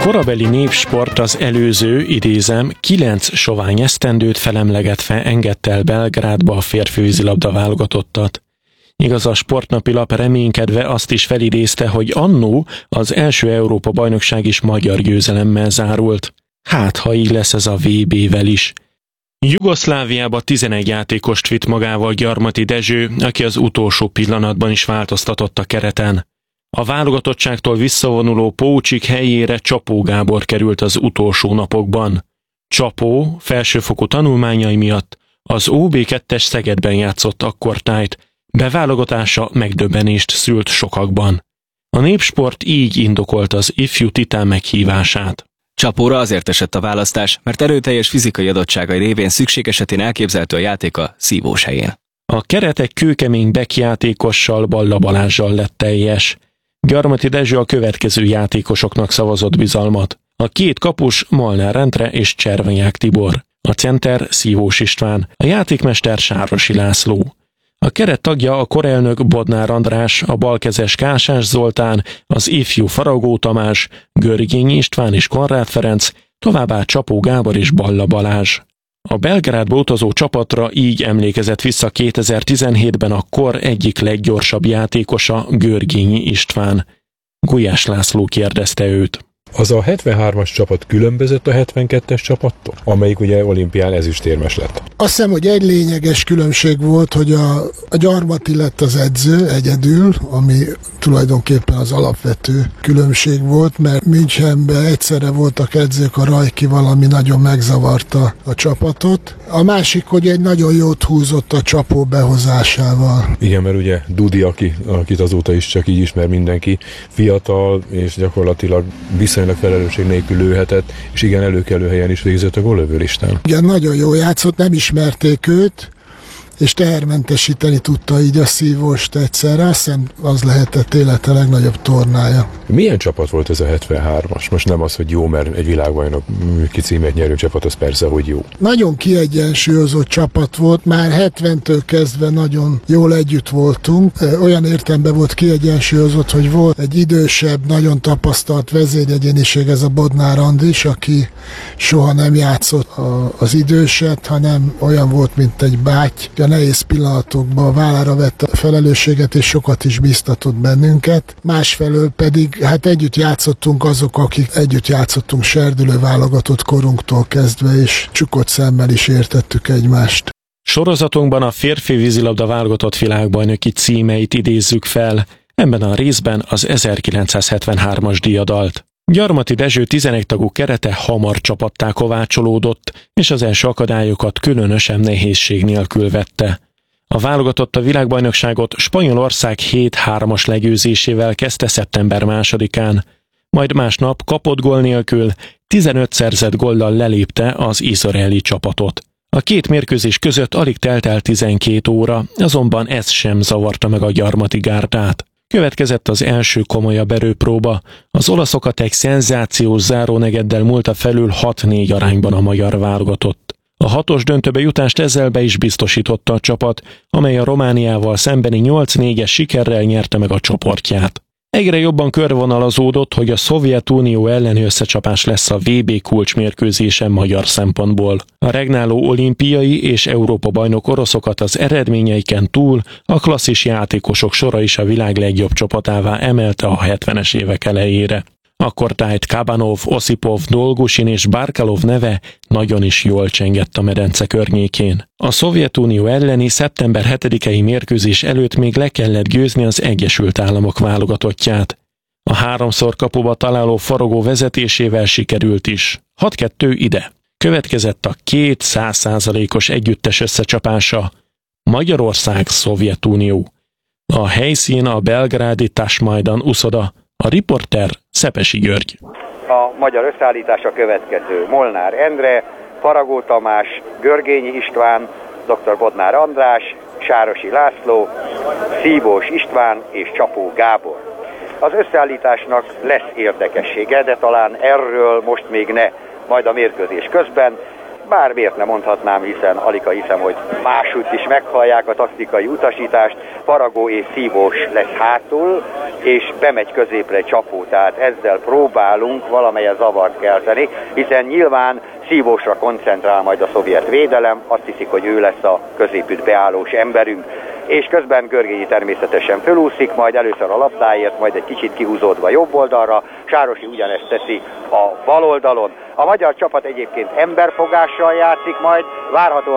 korabeli népsport az előző, idézem, 9 sovány esztendőt felemlegetve engedte el Belgrádba a férfi vízilabda válogatottat. Igaz, a sportnapi lap reménykedve azt is felidézte, hogy annó az első Európa-bajnokság is magyar győzelemmel zárult. Hát, ha így lesz ez a VB-vel is. Jugoszláviába 11 játékost vitt magával Gyarmati Dezső, aki az utolsó pillanatban is változtatott a kereten. A válogatottságtól visszavonuló Pócsik helyére Csapó Gábor került az utolsó napokban. Csapó felsőfokú tanulmányai miatt az OB2-es Szegedben játszott akkortájt, beválogatása megdöbbenést szült sokakban. A népsport így indokolt az ifjú titán meghívását. Csapóra azért esett a választás, mert erőteljes fizikai adottságai révén szükség esetén elképzelhető a játéka szívós helyén. A keretek kőkemény bekkjátékossal, Balla Balázssal lett teljes. Gyarmati Dezső a következő játékosoknak szavazott bizalmat. A két kapus Molnár Endre és Cservenyák Tibor. A center Szívós István, a játékmester Sárosi László. A keret tagja a korelnök Bodnár András, a balkezes Kásás Zoltán, az ifjú Faragó Tamás, Görgényi István és Konrád Ferenc, továbbá Csapó Gábor és Balla Balázs. A Belgrádba utazó csapatra így emlékezett vissza 2017-ben a kor egyik leggyorsabb játékosa, Görgényi István. Gulyás László kérdezte őt. Az a 73-as csapat különbözött a 72-es csapattól, amelyik ugye olimpián ezüstérmes lett. Azt hiszem, hogy egy lényeges különbség volt, hogy a Gyarmati lett az edző egyedül, ami tulajdonképpen az alapvető különbség volt, mert Münchenben egyszerre voltak edzők a Rajkival, ami nagyon megzavarta a csapatot. A másik, hogy egy nagyon jót húzott a Csapó behozásával. Igen, mert ugye Dudi, akit azóta is csak így ismer mindenki, fiatal és gyakorlatilag viszonylag felelősség nélkül lőhetett, és igen, előkelő helyen is végzett a góllövő listán. Igen, nagyon jó játszott, nem ismerték őt, és tehermentesíteni tudta így a Szívóst egyszerre. Azt hiszem, az lehetett élete legnagyobb tornája. Milyen csapat volt ez a 73-as? Most nem az, hogy jó, mert egy világbajnok címet nyerő csapat, az persze, hogy jó. Nagyon kiegyensúlyozott csapat volt, már 70-től kezdve nagyon jól együtt voltunk. Olyan értelemben volt kiegyensúlyozott, hogy volt egy idősebb, nagyon tapasztalt vezéregyéniség, ez a Bodnár Andris, aki soha nem játszott az időset, hanem olyan volt, mint egy báty. A nehéz pillanatokban a vállára vette a felelősséget, és sokat is biztatott bennünket. Másfelől pedig hát együtt játszottunk azok, akik együtt játszottunk serdülő válogatott korunktól kezdve, és csukott szemmel is értettük egymást. Sorozatunkban a férfi vízilabda válogatott világbajnoki címeit idézzük fel, ebben a részben az 1973-as diadalt. Gyarmati Dezső 11 tagú kerete hamar csapattá kovácsolódott, és az első akadályokat különösen nehézség nélkül vette. A válogatott a világbajnokságot Spanyolország 7-3-as legyőzésével kezdte szeptember 2-án, majd másnap kapott gól nélkül 15 szerzett góllal lelépte az izraeli csapatot. A két mérkőzés között alig telt el 12 óra, azonban ez sem zavarta meg a gyarmati gárdát. Következett az első komolyabb erőpróba, az olaszokat egy szenzációs zárónegeddel múlta felül 6-4 arányban a magyar válogatott. A 6-os döntőbe jutást ezzel be is biztosította a csapat, amely a Romániával szembeni 8-4-es sikerrel nyerte meg a csoportját. Egyre jobban körvonalazódott, hogy a Szovjetunió elleni összecsapás lesz a VB kulcsmérkőzésen magyar szempontból. A regnáló olimpiai és Európa-bajnok oroszokat az eredményeiken túl a klasszis játékosok sora is a világ legjobb csapatává emelte a 70-es évek elejére. Akkortájt Kabanov, Osipov, Dolgusin és Barkalov neve nagyon is jól csengett a medence környékén. A Szovjetunió elleni szeptember 7-i mérkőzés előtt még le kellett győzni az Egyesült Államok válogatottját. A 3-szor kapuba találó Faragó vezetésével sikerült is. 6-2 ide. Következett a két 100%-os együttes összecsapása. Magyarország-Szovjetunió. A helyszín a belgrádi Tasmajdan uszoda. A riporter Szepesi György. A magyar összeállítás a következő. Molnár Endre, Faragó Tamás, Görgényi István, dr. Bodnár András, Sárosi László, Szívós István és Csapó Gábor. Az összeállításnak lesz érdekessége, de talán erről most még ne, majd a mérkőzés közben. bár miért nem mondhatnám, hiszen alig hiszem, hogy másútt is meghallják a taktikai utasítást. Faragó és Szívós lesz hátul, és bemegy középre Csapó, tehát ezzel próbálunk valamelyes zavart kelteni, hiszen nyilván Szívósra koncentrál majd a szovjet védelem, azt hiszik, hogy ő lesz a középütt beállós emberünk, és közben Görgényi természetesen fölúszik, majd először a labdáért, majd egy kicsit kihúzódva jobb oldalra, Sárosi ugyanezt teszi a bal oldalon. A magyar csapat egyébként emberfogással játszik majd, várhatóan